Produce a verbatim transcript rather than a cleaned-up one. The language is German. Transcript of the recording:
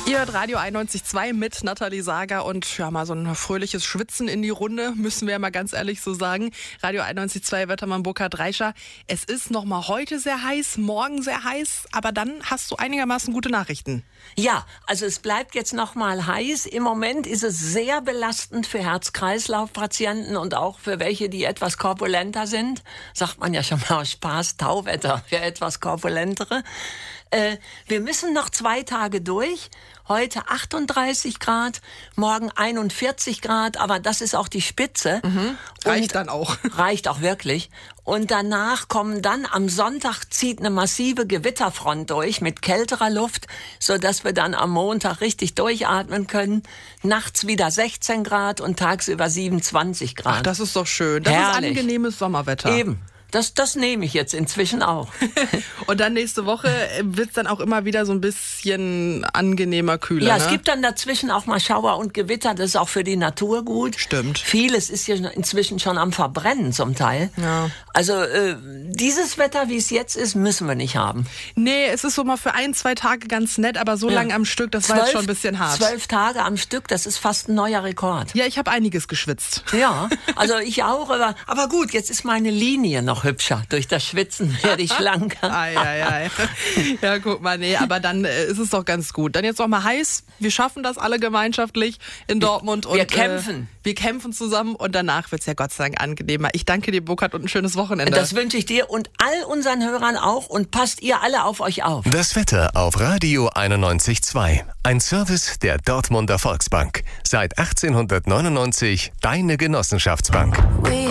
Ihr hört Radio einundneunzig Komma zwei mit Nathalie Sager und ja, mal so ein fröhliches Schwitzen in die Runde, müssen wir ja mal ganz ehrlich so sagen. Radio einundneunzig Komma zwei, Wettermann Burkhard Reischer. Es ist noch mal heute sehr heiß, morgen sehr heiß, aber dann hast du einigermaßen gute Nachrichten. Ja, also es bleibt jetzt noch mal heiß. Im Moment ist es sehr belastend für Herz-Kreislauf-Patienten und auch für welche, die etwas korpulenter sind. Sagt man ja schon mal aus Spaß, Tauwetter für etwas korpulentere. Äh, wir müssen noch zwei Tage durch. Heute achtunddreißig Grad, morgen einundvierzig Grad, aber das ist auch die Spitze. Mhm. Reicht Und dann auch. Reicht auch wirklich. Und danach kommen dann, am Sonntag zieht eine massive Gewitterfront durch mit kälterer Luft, so dass wir dann am Montag richtig durchatmen können. Nachts wieder sechzehn Grad und tagsüber siebenundzwanzig Grad. Ach, das ist doch schön. Das Herrlich. ist angenehmes Sommerwetter. Eben. Das, das nehme ich jetzt inzwischen auch. Und dann nächste Woche wird es dann auch immer wieder so ein bisschen angenehmer, kühler. Ja, ne? Es gibt dann dazwischen auch mal Schauer und Gewitter. Das ist auch für die Natur gut. Stimmt. Vieles ist ja inzwischen schon am Verbrennen zum Teil. Ja. Also äh, dieses Wetter, wie es jetzt ist, müssen wir nicht haben. Nee, es ist so mal für ein, zwei Tage ganz nett, aber so Ja. lange am Stück, das war jetzt schon ein bisschen hart. Zwölf Tage am Stück, das ist fast ein neuer Rekord. Ja, ich habe einiges geschwitzt. Ja, also ich auch, aber, aber gut, jetzt ist meine Linie noch hübscher. Durch das Schwitzen werde ich schlanker. Ei, ei, ei. Ja, guck mal, nee, aber dann äh, ist es doch ganz gut. Dann jetzt noch mal heiß. Wir schaffen das alle gemeinschaftlich in Dortmund. Und, Wir kämpfen. Äh, wir kämpfen zusammen und danach wird's ja Gott sei Dank angenehmer. Ich danke dir, Burkhard, und ein schönes Wochenende. Das wünsche ich dir und all unseren Hörern auch und passt ihr alle auf euch auf. Das Wetter auf Radio einundneunzig Komma zwei. Ein Service der Dortmunder Volksbank. Seit achtzehnhundertneunundneunzig deine Genossenschaftsbank.